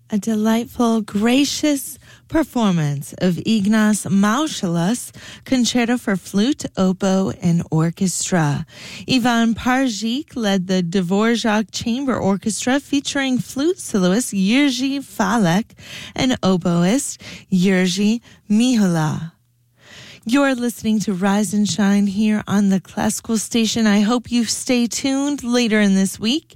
A delightful, gracious performance of Ignaz Moscheles' Concerto for Flute, Oboe, and Orchestra. Ivan Parjik led the Dvorak Chamber Orchestra featuring flute soloist Jiří Falek and oboist Jiří Mihola. You're listening to Rise and Shine here on the Classical Station. I hope you stay tuned later in this week